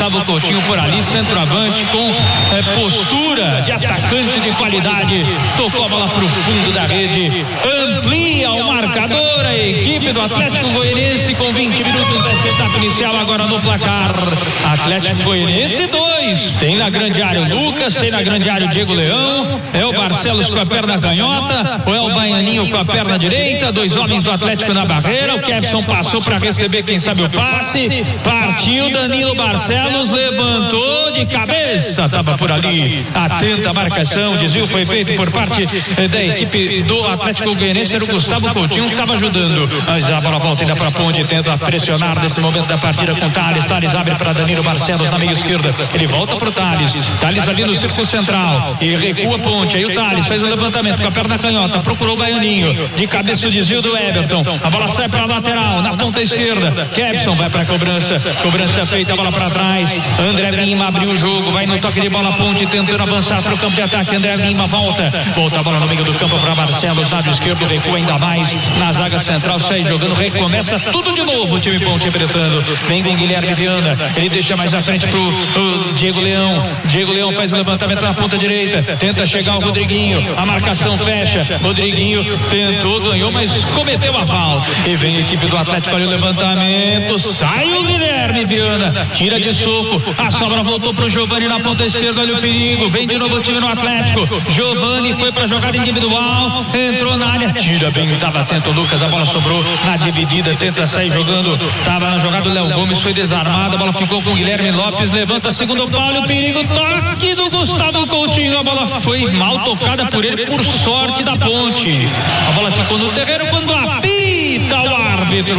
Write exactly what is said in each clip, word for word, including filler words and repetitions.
Gustavo Coutinho por ali, centroavante com é, postura de atacante de qualidade, tocou a bola pro fundo da rede, amplia o marcador, a equipe do Atlético Goianiense com vinte minutos dessa etapa inicial, agora no placar. Atlético Goianiense dois, tem na grande área o Lucas, tem na grande área o Diego Leão, é o Barcelos com a perna canhota, ou é o Baianinho com a perna direita, dois homens do Atlético na barreira, o Kevson passou para receber, quem sabe o passe, partiu Danilo Barcelos, levantou de cabeça, estava por ali, atenta a marcação, desvio foi feito por parte eh, da equipe do Atlético Goianiense, era o Gustavo Coutinho que estava ajudando, mas a bola volta ainda para a ponte, tenta pressionar nesse momento da partida com Thales, Thales abre para Danilo Barcelos na meia esquerda, ele volta pro Thales, Thales ali no círculo central, e recua a ponte, aí o Thales faz o levantamento com a perna canhota, procurou o Baianinho, de cabeça o desvio do Everton, a bola sai para a lateral, na ponta esquerda, Kevson vai para a cobrança, cobrança feita, a bola para trás, André Lima abriu o jogo, vai no toque de bola ponte, tentando avançar para o campo de ataque, André Lima volta, volta a bola no meio do campo para Barcelos, lado esquerdo, recua ainda mais, na zaga central, sai jogando, recomeça tudo de novo, o time ponte bretano, vem com Guilherme Viana, ele deixa mais à frente pro o Diego Leão, Diego Leão faz o levantamento na ponta direita, tenta chegar o Rodriguinho, a marcação fecha, Rodriguinho tentou, ganhou, mas cometeu a falta, e vem a equipe do Atlético ali o levantamento, sai o Guilherme Viana, tira de soco, a sobra voltou pro Giovani na ponta esquerda, olha o perigo, vem de novo o time no Atlético, Giovani foi pra jogada individual, entrou na área, tira bem, estava atento o Lucas, a bola sobrou na dividida, tenta sair jogando, estava na jogada o Léo Gomes, foi desarmado, a bola ficou com o Guilherme Lopes, levanta segundo pau, o perigo, toque do Gustavo Coutinho, a bola foi mal tocada por ele, por sorte da ponte, a bola ficou no terreno quando apita o árbitro.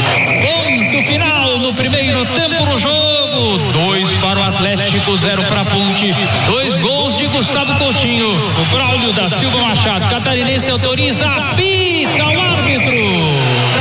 Ponto final no primeiro tempo no jogo, dois para o Atlético, zero para a Ponte, dois gols de Gustavo Coutinho, o Braulio da Silva Machado, catarinense autoriza, apita o árbitro.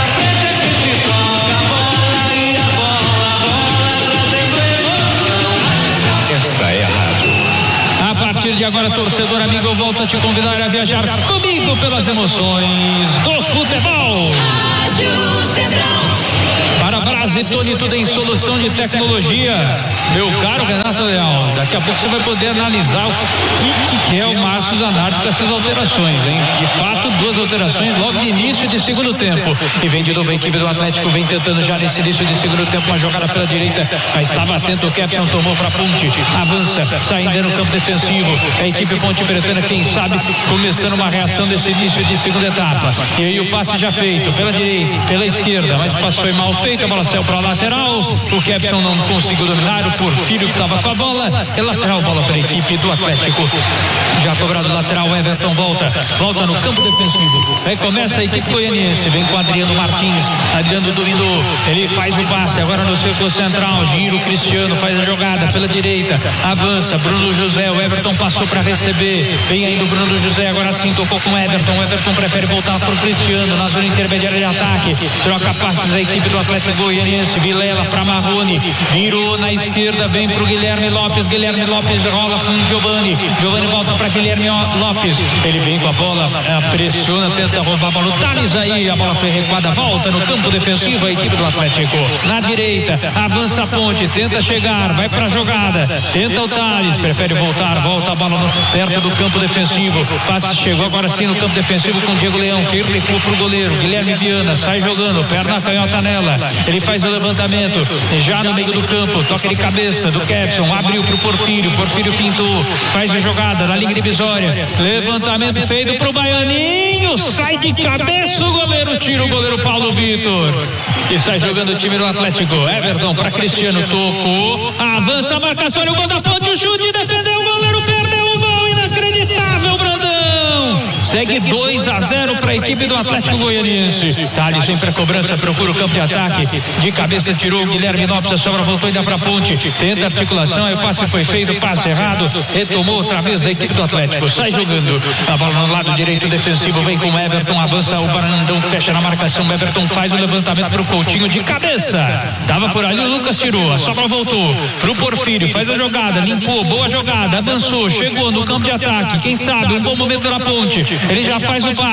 Esta é a rádio. A partir de agora, torcedor amigo, eu volto a te convidar a viajar comigo pelas emoções do futebol. Rádio Central. Para Brasitone, tudo em solução de tecnologia. Meu caro Renato Leal, daqui a pouco você vai poder analisar o que, que quer o Márcio Zanardi com essas alterações, hein? De fato, duas alterações logo no início de segundo tempo. E vem de novo a equipe do Atlético, vem tentando já nesse início de segundo tempo uma jogada pela direita, mas estava atento, o Kevson tomou para a ponte, avança, saindo no campo defensivo. A equipe Ponte Pretana, quem sabe, começando uma reação desse início de segunda etapa. E aí o passe já feito, pela direita, pela esquerda, mas o passe foi mal feito, a bola saiu para a lateral, o Kevson não conseguiu dominar, o Porfírio que estava com a bola, é lateral, bola para a equipe do Atlético. Já cobrado lateral, Everton volta, volta no campo defensivo. Aí começa a equipe goianiense, vem com Adriano Martins, Adriano dominou, ele faz o passe, agora no círculo central, Giro Cristiano faz a jogada pela direita, avança, Bruno José, o Everton passou para receber, vem ainda o Bruno José, agora sim tocou com o Everton, o Everton prefere voltar para o Cristiano, na zona intermediária de ataque, troca passes a equipe do Atlético Goianiense, Vilela para Marrone, virou na esquerda, vem pro Guilherme Lopes, Guilherme Lopes rola com o Giovani, Giovani volta para Guilherme Lopes, ele vem com a bola, pressiona, tenta roubar a bola, o Thales aí, a bola foi recuada, volta no campo defensivo a equipe do Atlético, na direita, avança a ponte, tenta chegar, vai pra jogada, tenta o Thales, prefere voltar, volta a bola no, perto do campo defensivo, passe chegou agora sim no campo defensivo com o Diego Leão, que recua pro goleiro, Guilherme Viana, sai jogando, perna canhota nela, ele faz o levantamento, já no meio do campo, toque de cabeça do Kevson, abriu pro Porfírio, Porfírio pintou, faz a jogada na linha divisória, levantamento feito pro Baianinho, sai de cabeça o goleiro, tira o goleiro Paulo Vitor, e sai jogando o time do Atlético, Everton para Cristiano, tocou, avança a marcação, o gol da Ponte, o chute, defendeu o goleiro, perdeu o gol, inacreditável, Brandão, segue dois a zero para a equipe do Atlético Goianiense, Thales vem para a cobrança, procura o campo de ataque, de cabeça tirou o Guilherme Lopes, a sobra voltou ainda para a ponte, tenta articulação, aí o passe foi feito, passe errado, retomou outra vez a equipe do Atlético, sai jogando, a bola no lado direito defensivo, vem com o Everton, avança o Brandão, fecha na marcação, o Everton faz o levantamento para o Coutinho de cabeça, tava por ali, o Lucas tirou, a sobra voltou pro Porfírio, faz a jogada, limpou, boa jogada, avançou, chegou no campo de ataque, quem sabe, um bom momento na ponte, ele já faz o passe,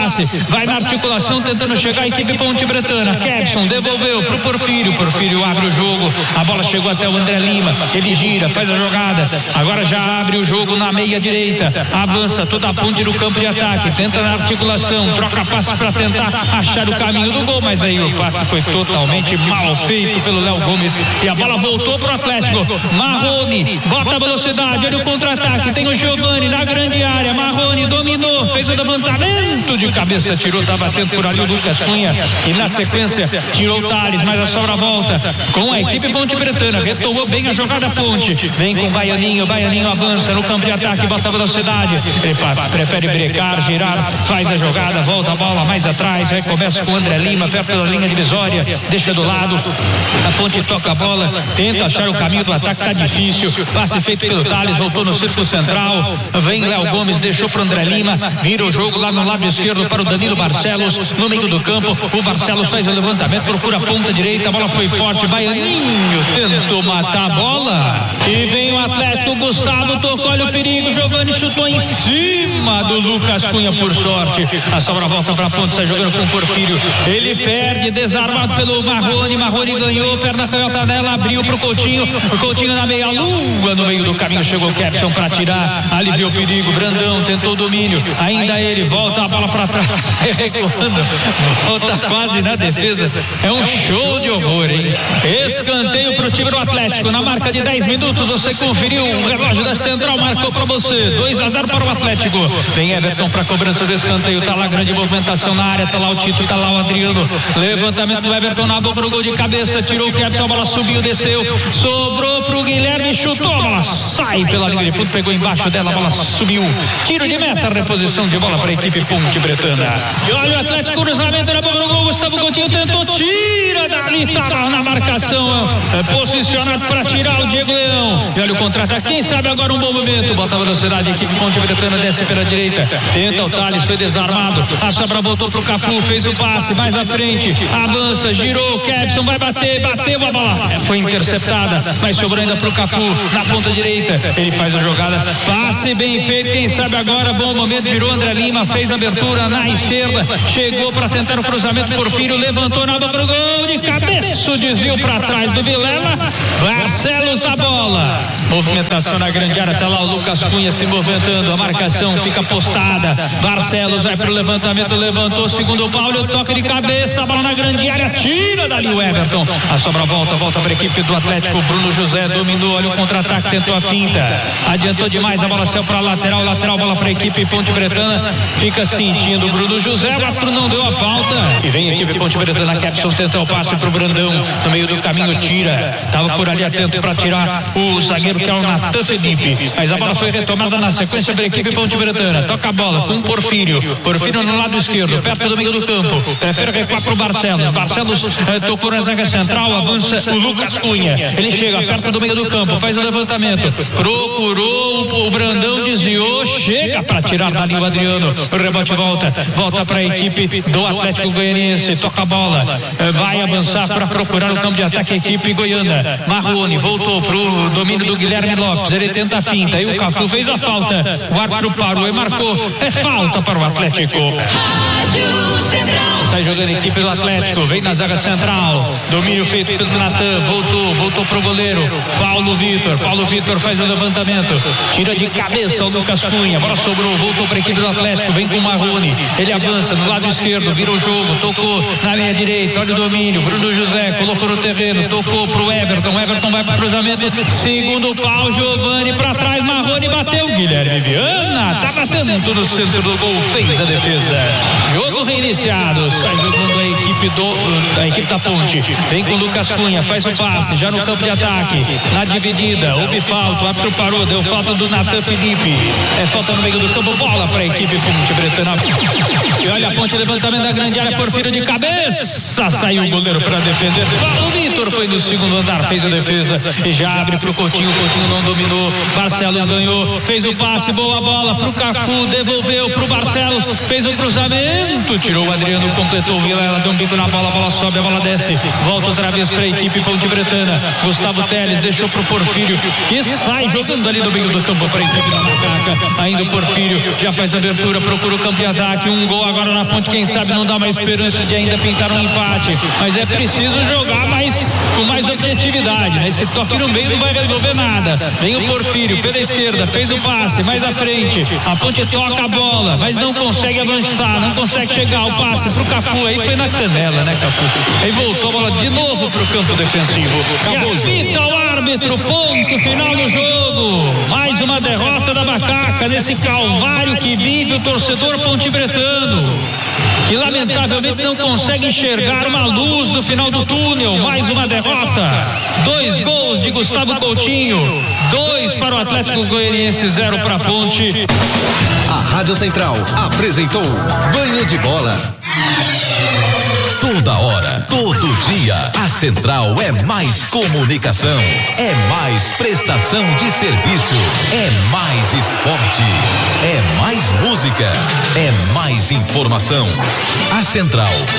vai na articulação tentando chegar a equipe Ponte Bretana. Kevson devolveu pro Porfírio, Porfírio abre o jogo, a bola chegou até o André Lima, ele gira, faz a jogada, agora já abre o jogo na meia direita, avança toda a ponte no campo de ataque, tenta na articulação, troca passes para tentar achar o caminho do gol, mas aí o passe foi totalmente mal feito pelo Léo Gomes e a bola voltou pro Atlético. Marrone bota a velocidade, olha o contra-ataque, tem o Giovani na grande área, Marrone dominou, fez o levantamento de cabeça, tirou, tá batendo por ali o Lucas Cunha e na sequência tirou o Thales, mas a sobra volta com a equipe Ponte Bretana, retomou bem a jogada Ponte, vem com o Baianinho, Baianinho avança no campo de ataque, bota a velocidade, ele prefere brecar, girar, faz a jogada, volta a bola mais atrás, aí começa com o André Lima, perto da linha divisória, deixa do lado, a Ponte toca a bola, tenta achar o caminho do ataque, tá difícil, passe feito pelo Thales, voltou no círculo central, vem Léo Gomes, deixou pro André Lima, vira o jogo lá no lado esquerdo para o Danilo Barcelos, no meio do campo, o Barcelos faz o levantamento, procura a ponta direita, a bola foi forte, Baianinho tentou matar a bola, e vem o Atlético, Gustavo tocou, olha o perigo, Giovani chutou em cima do Lucas Cunha, por sorte, a sobra volta para a ponte, sai jogando com o Porfírio, ele perde, desarmado pelo Marrone, Marrone ganhou, perna canhota dela, abriu pro Coutinho, o Coutinho na meia lua, no meio do caminho chegou o Kevson para tirar, aliviou o perigo, Brandão tentou o domínio, ainda ele volta a bola para trás, recuando, volta quase na defesa, é um show de horror, hein? Escanteio pro time do Atlético, na marca de dez minutos, você conferiu, o relógio da Central marcou para você, dois a zero para o Atlético, vem Everton para cobrança do escanteio, tá lá grande movimentação na área, tá lá o Tito, tá lá o Adriano, levantamento do Everton na boca pro gol de cabeça, tirou o Kevson, a bola subiu, desceu, sobrou pro Guilherme, chutou, a bola sai pela linha de fundo, pegou embaixo dela, a bola subiu, tiro de meta, reposição de bola para a equipe Ponte Bretana, e olha o Atlético, cruzamento na boca do gol, Gustavo Coutinho tentou, tira dali, tá lá na marcação, é posicionado para tirar o Diego Leão, e olha o contra-ataque, quem sabe agora um bom momento, bota a velocidade, a equipe Ponte Bretana desce pela direita, tenta o Thales, foi desarmado, a sobra voltou pro Cafu, fez o passe, mais à frente, avança, girou, Kevson vai bater, bateu a bola, foi interceptada, mas sobrou ainda pro Cafu, na ponta direita, ele faz a jogada, passe bem feito, quem sabe agora, bom momento, girou André Lima, fez a abertura na esquerda, chegou para tentar o cruzamento, Porfírio levantou na bola pro gol, de cabeça, o desvio para trás do Vilela, Barcelos da bola, movimentação na grande área, tá lá o Lucas Cunha se movimentando, a marcação fica postada, Barcelos vai pro levantamento, levantou, segundo o Paulo, toque de cabeça, a bola na grande área, tira dali o Everton, a sobra volta, volta para a equipe do Atlético, Bruno José dominou, olha o contra-ataque, tentou a finta, adiantou demais, a bola saiu para lateral, lateral, bola para a equipe Ponte Bretana, fica sentindo o Bruno José, o árbitro não deu a falta, e vem a equipe Ponte Bretana, Kevson tenta o passe pro Brandão, no meio do caminho tira, tava por ali atento para tirar o zagueiro que é o Natan Felipe, mas a bola foi retomada na sequência pela equipe Ponte Bretana, toca a bola com o Porfírio, Porfírio no lado esquerdo, perto do meio do campo, prefere recuar pro Barcelos, Barcelos eh, tocou na zaga central, avança o Lucas Cunha, ele chega perto do meio do campo, faz o levantamento, procurou o, o Brandão, desviou, chega para tirar dali o Adriano, o rebote volta, volta para a equipe do Atlético Goianiense, toca a bola, eh, vai avançar para procurar o campo de ataque a equipe goiana, Marrone voltou pro domínio do Guilherme Lopes, ele tenta a finta, aí o Cafu fez a falta, o árbitro parou e marcou, é falta para o Atlético. Sai jogando a equipe do Atlético, vem na zaga central, domínio feito pelo Natan, voltou, voltou pro goleiro, Paulo Vitor, Paulo Vitor faz o levantamento, tira de cabeça o Lucas Cunha, a bola sobrou, voltou para a equipe do Atlético, vem com o Marrone, ele avança no lado esquerdo, vira o jogo, tocou na meia direita, olha o domínio, Bruno José colocou no terreno, tocou pro Everton, Everton vai pro cruzamento, segundo pau, Giovani para trás, Marrone bateu, Guilherme Viana, tá batendo no centro do gol, fez a defesa, jogo reiniciado, sai jogando a equipe do, a equipe da Ponte, vem com o Lucas Cunha, faz o passe, já no campo de ataque, na dividida, houve falta, o árbitro parou, deu falta do Natan Felipe, é falta no meio do campo, bola para a equipe Ponte Bretana, e olha a Ponte, levantamento da grande área, Porfírio de cabeça, saiu o goleiro para defender, Paulo Vitor foi no segundo andar, fez a defesa, e já abre pro Coutinho, Coutinho não dominou, Barcelos ganhou, fez o passe, boa bola pro Cafu, devolveu pro Barcelos, fez o cruzamento, tirou o Adriano, completou o Vila, ela deu um bico na bola, a bola sobe, a bola desce, volta outra vez para a equipe Ponte Bretana, Gustavo Teles deixou pro Porfírio, que sai jogando ali no meio do campo para a equipe da Macaca, toca, ainda o Porfírio já faz a abertura, procura o campo de ataque, um gol agora na Ponte, quem sabe não dá mais esperança de ainda pintar um empate, mas é preciso jogar mais, com mais objetividade, né? Esse toque no meio não vai resolver nada. Vem o Porfírio pela esquerda, fez o passe, mais à frente, a Ponte toca a bola, mas não consegue avançar, não consegue chegar, o passe pro Cafu, aí foi na canela, né, Cafu? Aí voltou a bola de novo pro campo defensivo. Acabou, e apita o árbitro, ponto final do jogo. Mais uma derrota da Macaca nesse calvário que vive o torcedor pontebretano, que lamentavelmente não consegue enxergar uma luz no final do túnel. Mais uma derrota, dois gols de Gustavo Coutinho, dois para o Atlético Goianiense, zero para a Ponte. A Rádio Central apresentou Banho de Bola. Toda hora, todo dia, a Central é mais comunicação, é mais prestação de serviço, é mais esporte, é mais música, é mais informação. A Central